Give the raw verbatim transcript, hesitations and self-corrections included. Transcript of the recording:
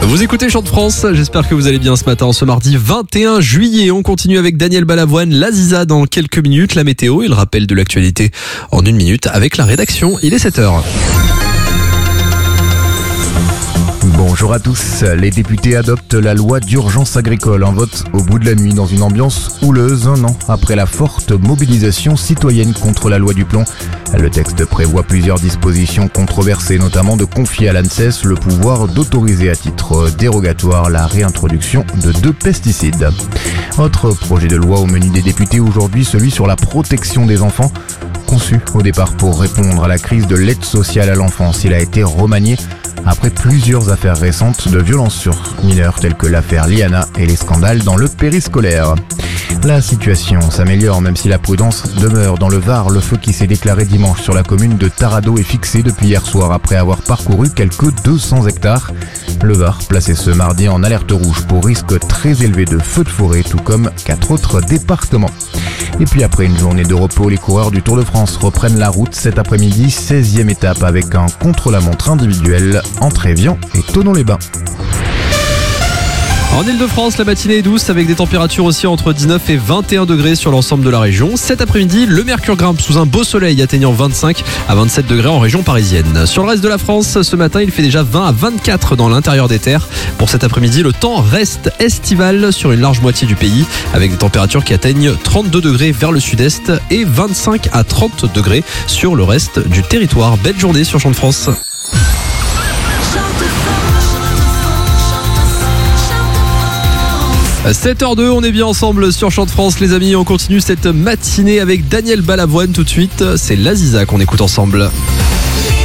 Vous écoutez Chant de France, j'espère que vous allez bien ce matin, ce mardi vingt et un juillet. On continue avec Daniel Balavoine, la Ziza dans quelques minutes, la météo et le rappel de l'actualité en une minute avec la rédaction. Il est sept heures. Bonjour à tous. Les députés adoptent la loi d'urgence agricole. Un vote au bout de la nuit dans une ambiance houleuse, un an après la forte mobilisation citoyenne contre la loi du plomb. Le texte prévoit plusieurs dispositions controversées, notamment de confier à l'ANSES le pouvoir d'autoriser à titre dérogatoire la réintroduction de deux pesticides. Autre projet de loi au menu des députés aujourd'hui, celui sur la protection des enfants. Conçu au départ pour répondre à la crise de l'aide sociale à l'enfance, il a été remanié après plusieurs affaires récentes de violences sur mineurs telles que l'affaire Liana et les scandales dans le périscolaire. La situation s'améliore même si la prudence demeure dans le Var. Le feu qui s'est déclaré dimanche sur la commune de Tarado est fixé depuis hier soir après avoir parcouru quelques deux cents hectares. Le Var placé ce mardi en alerte rouge pour risque très élevé de feux de forêt, tout comme quatre autres départements. Et puis après une journée de repos, les coureurs du Tour de France reprennent la route cet après-midi, seizième étape avec un contre-la-montre individuel entre Évian et Thonon-les-Bains. En Ile-de-France, la matinée est douce avec des températures aussi entre dix-neuf et vingt et un degrés sur l'ensemble de la région. Cet après-midi, le mercure grimpe sous un beau soleil atteignant vingt-cinq à vingt-sept degrés en région parisienne. Sur le reste de la France, ce matin, il fait déjà vingt à vingt-quatre dans l'intérieur des terres. Pour cet après-midi, le temps reste estival sur une large moitié du pays avec des températures qui atteignent trente-deux degrés vers le sud-est et vingt-cinq à trente degrés sur le reste du territoire. Belle journée sur Chant de France. sept heures deux, on est bien ensemble sur Chant de France les amis, on continue cette matinée avec Daniel Balavoine tout de suite, c'est la Ziza qu'on écoute ensemble.